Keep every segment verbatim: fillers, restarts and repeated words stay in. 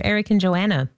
Eric and Joanna.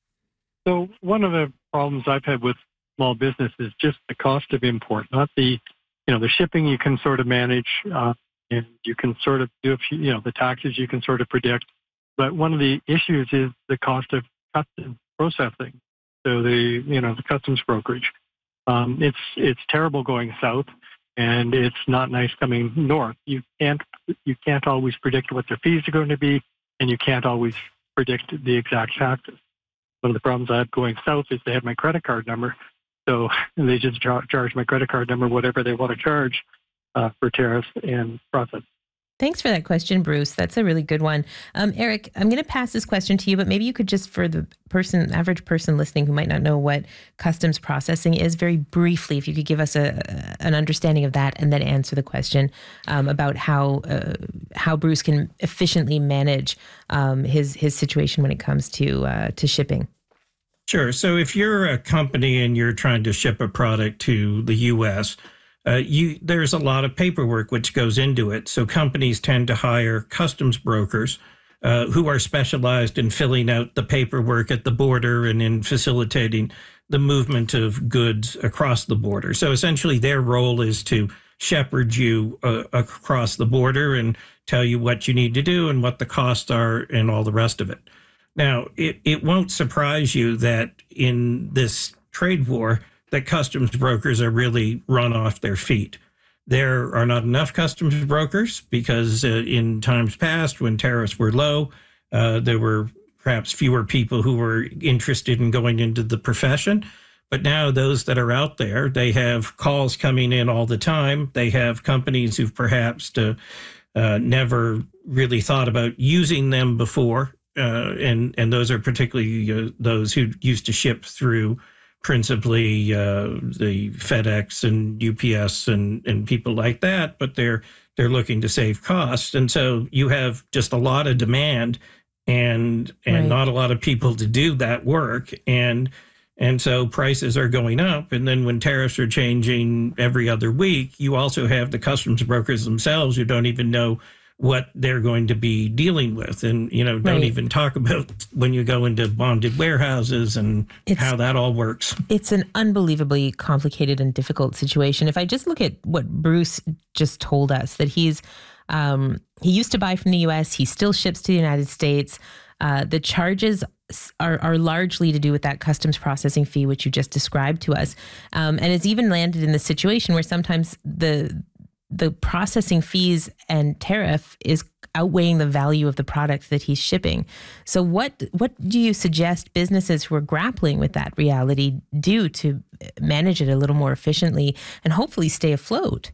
So one of the problems I've had with small business is just the cost of import, not the, you know, the shipping you can sort of manage, uh, and you can sort of do a few, you know, the taxes you can sort of predict. But one of the issues is the cost of customs processing. So the, you know, the customs brokerage. Um, it's it's terrible going south, and it's not nice coming north. You can't you can't always predict what the fees are going to be, and you can't always predict the exact taxes. One of the problems I have going south is they have my credit card number, so they just char- charge my credit card number whatever they want to charge uh, for tariffs and process. Thanks for that question, Bruce. That's a really good one. Um, Eric, I'm going to pass this question to you, but maybe you could just, for the person, average person listening who might not know what customs processing is, very briefly, if you could give us a, an understanding of that and then answer the question um, about how uh, how Bruce can efficiently manage um, his his situation when it comes to uh, to shipping. Sure. So if you're a company and you're trying to ship a product to the U S, Uh, you, there's a lot of paperwork which goes into it. So companies tend to hire customs brokers uh, who are specialized in filling out the paperwork at the border and in facilitating the movement of goods across the border. So essentially their role is to shepherd you uh, across the border and tell you what you need to do and what the costs are and all the rest of it. Now, it, it won't surprise you that in this trade war, that customs brokers are really run off their feet. There are not enough customs brokers because uh, in times past when tariffs were low, uh, there were perhaps fewer people who were interested in going into the profession. But now those that are out there, they have calls coming in all the time. They have companies who've perhaps to, uh, never really thought about using them before. Uh, and, and those are particularly uh, those who used to ship through principally uh, the FedEx and U P S and, and people like that, but they're they're looking to save costs. And so you have just a lot of demand and and right. not a lot of people to do that work. And and so prices are going up. And then when tariffs are changing every other week, you also have the customs brokers themselves who don't even know what they're going to be dealing with. And, you know, don't right. even talk about when you go into bonded warehouses and it's, how that all works. It's an unbelievably complicated and difficult situation. If I just look at what Bruce just told us, that he's, um, he used to buy from the U S, he still ships to the United States. Uh, the charges are, are largely to do with that customs processing fee, which you just described to us. Um, and has even landed in the situation where sometimes the the processing fees and tariff is outweighing the value of the product that he's shipping. So what what do you suggest businesses who are grappling with that reality do to manage it a little more efficiently and hopefully stay afloat?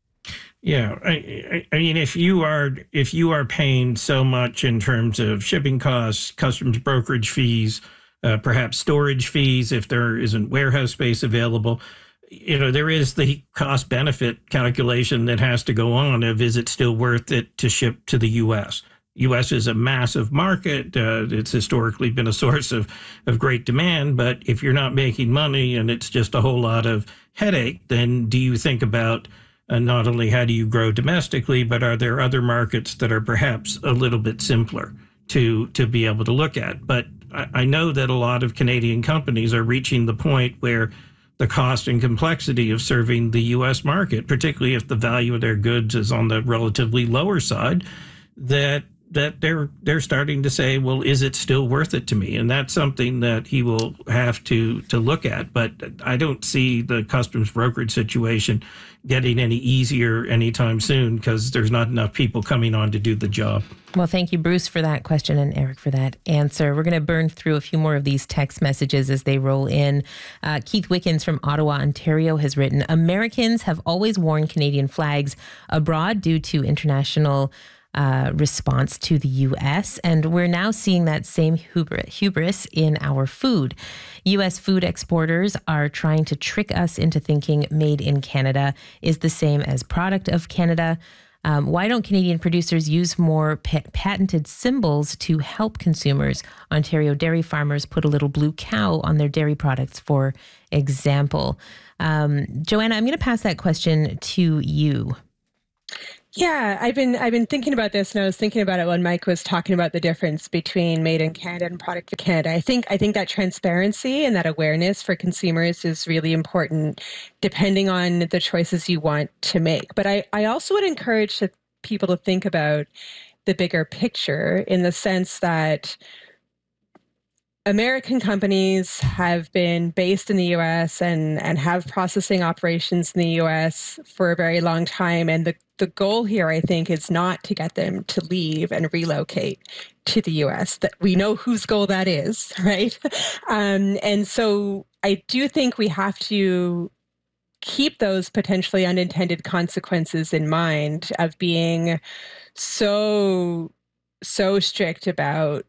Yeah, I, I mean, if you are if you are paying so much in terms of shipping costs, customs brokerage fees, uh, perhaps storage fees if there isn't warehouse space available, you know, there is the cost benefit calculation that has to go on of, is it still worth it to ship to the U S? U S is a massive market. Uh, it's historically been a source of, of great demand. But if you're not making money and it's just a whole lot of headache, then do you think about uh, not only how do you grow domestically, but are there other markets that are perhaps a little bit simpler to, to be able to look at? But I, I know that a lot of Canadian companies are reaching the point where the cost and complexity of serving the U S market, particularly if the value of their goods is on the relatively lower side, that that they're they're starting to say, well, is it still worth it to me? And that's something that he will have to to look at. But I don't see the customs brokerage situation getting any easier anytime soon because there's not enough people coming on to do the job. Well, thank you, Bruce, for that question and Eric for that answer. We're going to burn through a few more of these text messages as they roll in. Uh, Keith Wickens from Ottawa, Ontario has written, Americans have always worn Canadian flags abroad due to international Uh, response to the U S, and we're now seeing that same hubris in our food. U S food exporters are trying to trick us into thinking made in Canada is the same as product of Canada. Um, why don't Canadian producers use more pa- patented symbols to help consumers? Ontario dairy farmers put a little blue cow on their dairy products, for example. Um, Joanna, I'm going to pass that question to you. Yeah, I've been I've been thinking about this, and I was thinking about it when Mike was talking about the difference between made in Canada and product of Canada. I think I think that transparency and that awareness for consumers is really important, depending on the choices you want to make. But I, I also would encourage people to think about the bigger picture in the sense that American companies have been based in the U S and, and have processing operations in the U S for a very long time. And the, the goal here, I think, is not to get them to leave and relocate to the U S. That we know whose goal that is, right? Um, and so I do think we have to keep those potentially unintended consequences in mind of being so, so strict about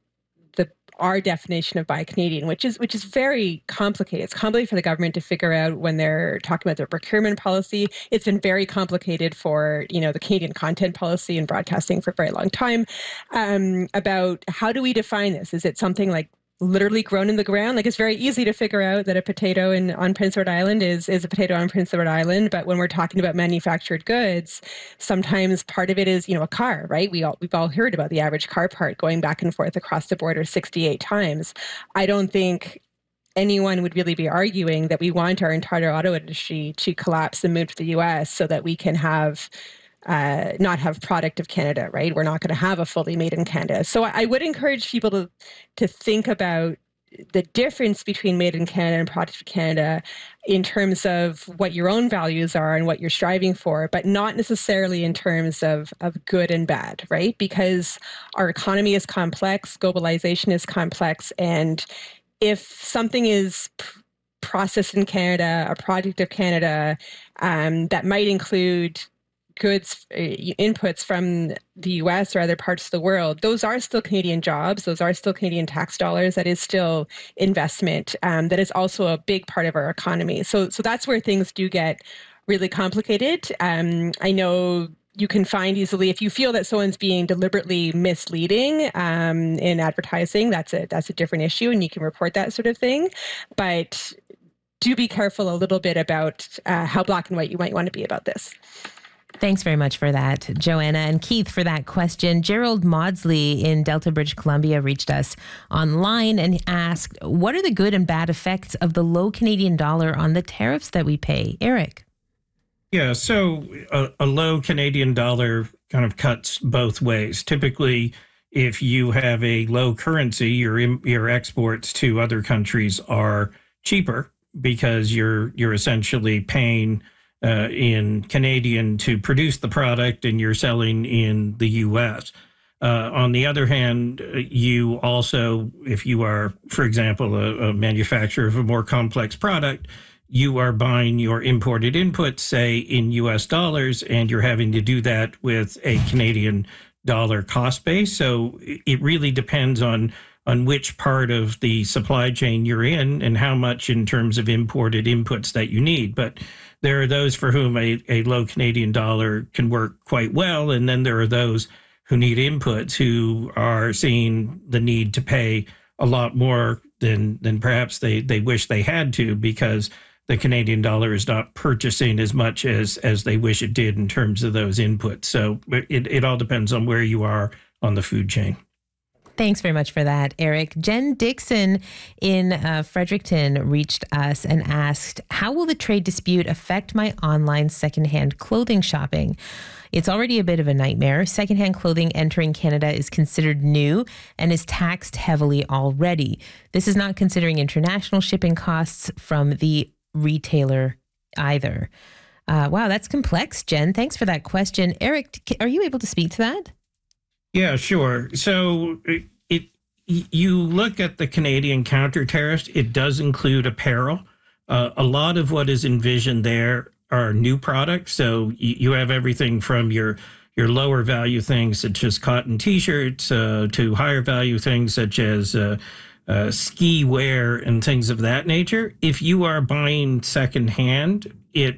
our definition of Buy Canadian, which is which is very complicated. It's complicated for the government to figure out when they're talking about their procurement policy. It's been very complicated for, you know, the Canadian content policy and broadcasting for a very long time, um, about how do we define this? Is it something like literally grown in the ground? Like, it's very easy to figure out that a potato in on Prince Edward Island is is a potato on Prince Edward Island. But when we're talking about manufactured goods, sometimes part of it is, you know, a car, right? We all we've all heard about the average car part going back and forth across the border sixty-eight times. I don't think anyone would really be arguing that we want our entire auto industry to collapse and move to the U S so that we can have Uh, not have product of Canada, right? We're not going to have a fully made in Canada. So I would encourage people to to think about the difference between made in Canada and product of Canada in terms of what your own values are and what you're striving for, but not necessarily in terms of, of good and bad, right? Because our economy is complex, globalization is complex, and if something is pr- processed in Canada, a product of Canada, um, that might include goods uh, inputs from the U S or other parts of the world, those are still Canadian jobs. Those are still Canadian tax dollars. That is still investment. Um, that is also a big part of our economy. So, so that's where things do get really complicated. Um, I know you can find easily, if you feel that someone's being deliberately misleading um, in advertising, that's a that's a different issue, and you can report that sort of thing. But do be careful a little bit about uh, how black and white you might want to be about this. Thanks very much for that, Joanna, and Keith for that question. Gerald Maudsley in Delta, British Columbia reached us online and asked, what are the good and bad effects of the low Canadian dollar on the tariffs that we pay? Eric. Yeah, so a, a low Canadian dollar kind of cuts both ways. Typically, if you have a low currency, your your exports to other countries are cheaper because you're you're essentially paying Uh, in Canadian to produce the product, and you're selling in the U S. Uh, on the other hand, you also, if you are, for example, a, a manufacturer of a more complex product, you are buying your imported inputs, say, in U S dollars, and you're having to do that with a Canadian dollar cost base. So it really depends on on which part of the supply chain you're in and how much in terms of imported inputs that you need. But there are those for whom a, a low Canadian dollar can work quite well. And then there are those who need inputs who are seeing the need to pay a lot more than than perhaps they, they wish they had to, because the Canadian dollar is not purchasing as much as, as they wish it did in terms of those inputs. So it, it all depends on where you are on the food chain. Thanks very much for that, Eric. Jen Dixon in uh, Fredericton reached us and asked, how will the trade dispute affect my online secondhand clothing shopping? It's already a bit of a nightmare. Secondhand clothing entering Canada is considered new and is taxed heavily already. This is not considering international shipping costs from the retailer either. Uh, wow, that's complex, Jen. Thanks for that question. Eric, are you able to speak to that? Yeah, sure. So it you look at the Canadian counter tariffs, it does include apparel. Uh, a lot of what is envisioned there are new products. So you, you have everything from your your lower value things such as cotton T-shirts uh, to higher value things such as uh, uh, ski wear and things of that nature. If you are buying secondhand, it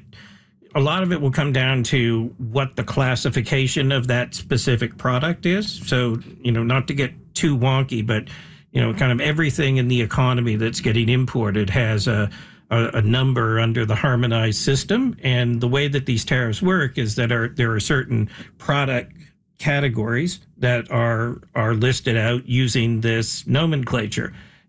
a lot of it will come down to what the classification of that specific product is. So, you know, not to get too wonky, but, you know, kind of everything in the economy that's getting imported has a, a, a number under the harmonized system. And the way that these tariffs work is that are, there are certain product categories that are are listed out using this nomenclature.